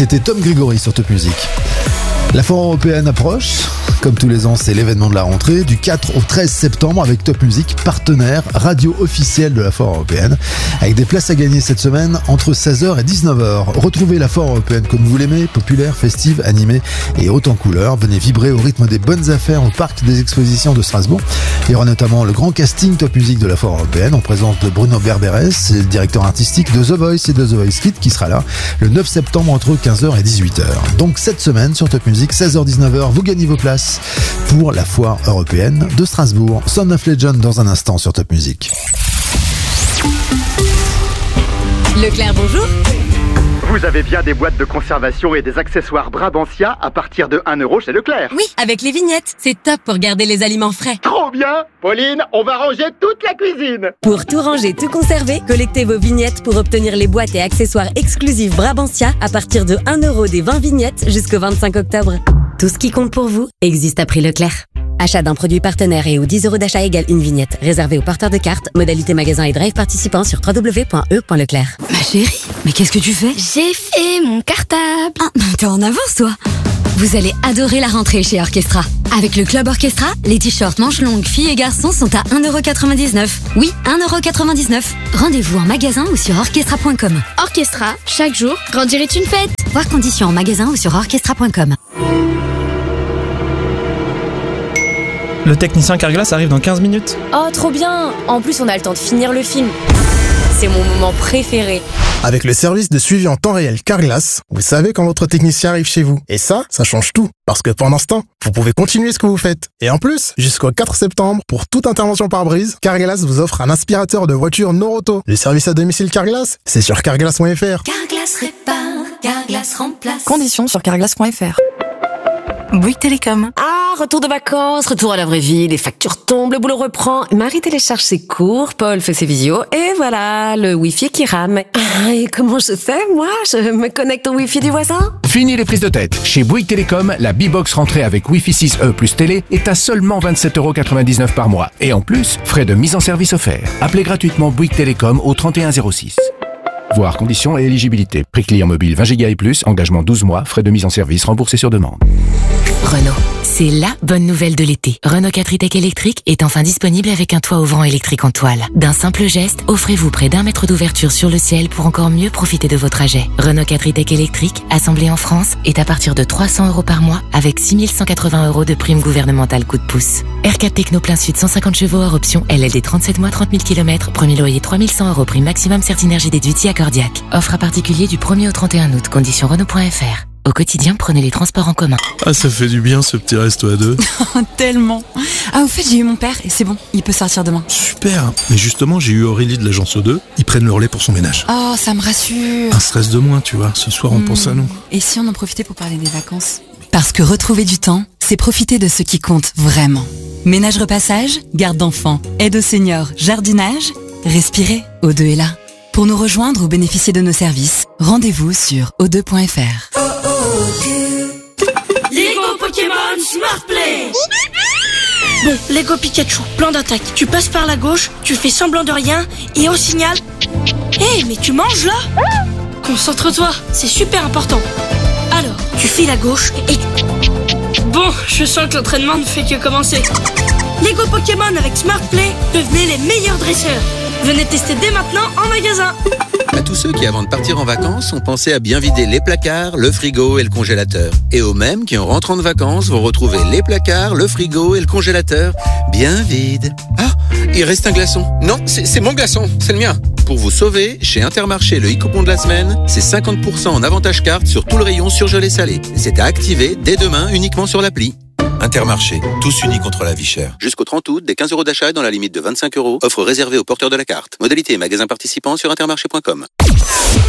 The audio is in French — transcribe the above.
c'était Tom Grégory sur Top Music. La foire européenne approche. Comme tous les ans, c'est l'événement de la rentrée du 4 au 13 septembre avec Top Music, partenaire radio officiel de la foire européenne, avec des places à gagner cette semaine entre 16h et 19h. Retrouvez la foire européenne comme vous l'aimez, populaire, festive, animée et haute en couleurs. Venez vibrer au rythme des bonnes affaires au parc des expositions de Strasbourg. Il y aura notamment le grand casting Top Music de la foire européenne en présence de Bruno Berberes, le directeur artistique de The Voice et de The Voice Kids qui sera là le 9 septembre entre 15h et 18h. Donc cette semaine sur Top Music, 16h-19h, vous gagnez vos places pour la foire européenne de Strasbourg. Son of Legend dans un instant sur Top Music. Leclerc, bonjour. Vous avez bien des boîtes de conservation et des accessoires Brabantia à partir de 1 € chez Leclerc. Oui, avec les vignettes. C'est top pour garder les aliments frais. Trop bien! Pauline, on va ranger toute la cuisine. Pour tout ranger, tout conserver, collectez vos vignettes pour obtenir les boîtes et accessoires exclusifs Brabantia à partir de 1 € des 20 vignettes jusqu'au 25 octobre. Tout ce qui compte pour vous existe à prix Leclerc. Achat d'un produit partenaire et ou 10 € d'achat égale une vignette. Réservé aux porteurs de cartes. Modalité magasin et drive participants sur www.e.leclerc. Ma chérie, mais qu'est-ce que tu fais? J'ai fait mon cartable. Ah, mais t'es en avance, toi. Vous allez adorer la rentrée chez Orchestra. Avec le Club Orchestra, les t-shirts manches longues filles et garçons sont à 1,99 €. Oui, 1,99 €. Rendez-vous en magasin ou sur orchestra.com. Orchestra, chaque jour, grandir est une fête. Voir conditions en magasin ou sur orchestra.com. Le technicien Carglass arrive dans 15 minutes. Oh, trop bien! En plus, on a le temps de finir le film. C'est mon moment préféré. Avec le service de suivi en temps réel Carglass, vous savez quand votre technicien arrive chez vous. Et ça change tout. Parce que pendant ce temps, vous pouvez continuer ce que vous faites. Et en plus, jusqu'au 4 septembre, pour toute intervention par brise, Carglass vous offre un aspirateur de voiture Noroto. Le service à domicile Carglass, c'est sur carglass.fr. Carglass répare, Carglass remplace. Conditions sur carglass.fr. Bouygues Télécom. Ah, retour de vacances, retour à la vraie vie, les factures tombent, le boulot reprend. Marie télécharge ses cours, Paul fait ses visios, et voilà, le Wi-Fi qui rame. Ah, et comment je fais, moi? Je me connecte au Wi-Fi du voisin? Fini les prises de tête. Chez Bouygues Télécom, la B-Box rentrée avec Wi-Fi 6E plus télé est à seulement 27,99 € par mois. Et en plus, frais de mise en service offerts. Appelez gratuitement Bouygues Télécom au 3106. Voir conditions et éligibilité. Prix client mobile 20 Go et plus, engagement 12 mois, frais de mise en service remboursés sur demande. Renault, c'est la bonne nouvelle de l'été. Renault 4 e-Tech électrique est enfin disponible avec un toit ouvrant électrique en toile. D'un simple geste, offrez-vous près d'1 mètre d'ouverture sur le ciel pour encore mieux profiter de vos trajets. Renault 4 e-Tech électrique, assemblé en France, est à partir de 300 € par mois avec 6 180 € de prime gouvernementale coup de pouce. R4 Techno plein sud 150 chevaux hors option LLD 37 mois 30 000 km, premier loyer 3 100 € prime maximum Certinergie déduite accordiaque. Offre à particulier du 1er au 31 août, conditions Renault.fr. Au quotidien, prenez les transports en commun. Ah, ça fait du bien ce petit resto à deux. Tellement. Ah, au fait, j'ai eu mon père et c'est bon, il peut sortir demain. Super. Mais justement, j'ai eu Aurélie de l'agence O2. Ils prennent le relais pour son ménage. Oh, ça me rassure. Un stress de moins, tu vois. Ce soir, on pense à nous. Et si on en profitait pour parler des vacances? Parce que retrouver du temps, c'est profiter de ce qui compte vraiment. Ménage repassage, garde d'enfants, aide aux seniors, jardinage. Respirez, O2 est là. Pour nous rejoindre ou bénéficier de nos services, rendez-vous sur o2.fr. Lego Pokémon Smart Play. Bon, Lego Pikachu, plan d'attaque. Tu passes par la gauche, tu fais semblant de rien, et au signal... Hé, mais tu manges là? Concentre-toi, c'est super important. Alors, tu files à gauche et... Bon, je sens que l'entraînement ne fait que commencer. Lego Pokémon avec Smart Play, devenez les meilleurs dresseurs. Venez tester dès maintenant en magasin. À tous ceux qui, avant de partir en vacances, ont pensé à bien vider les placards, le frigo et le congélateur. Et aux mêmes qui, en rentrant de vacances, vont retrouver les placards, le frigo et le congélateur bien vides. Ah, il reste un glaçon. Non, c'est mon glaçon, c'est le mien. Pour vous sauver, chez Intermarché, le e-coupon de la semaine, c'est 50% en avantage carte sur tout le rayon surgelé salé. C'est à activer dès demain uniquement sur l'appli. Intermarché, tous unis contre la vie chère. Jusqu'au 30 août, des 15 € d'achat dans la limite de 25 €. Offre réservée aux porteurs de la carte. Modalité et magasin participant sur intermarché.com.